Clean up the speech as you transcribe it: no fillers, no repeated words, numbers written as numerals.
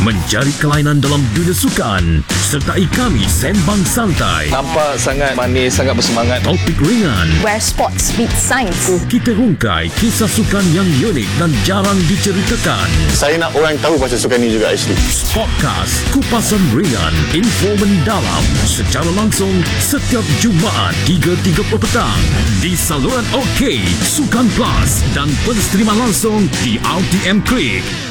mencari kelainan dalam dunia sukan. Sertai kami sembang santai. Nampak sangat manis, sangat bersemangat. Topik ringan. Where sports meet science. Kita rungkai kisah sukan yang unik dan jarang diceritakan. Saya nak orang tahu pasal sukan ni juga actually. Podcast Kupasan Ringan, info mendalam secara langsung setiap Jumaat 3.30 petang di saluran OK, Sukan Plus dan penstriman langsung di RTM Klik.